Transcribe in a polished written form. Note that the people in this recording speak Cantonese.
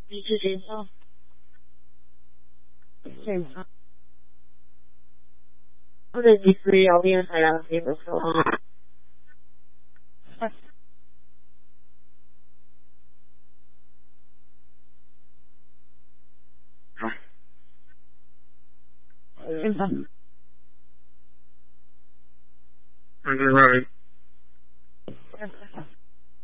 你自己说。对吗？我的技术要变还要这个说。对吧？ Are you ready?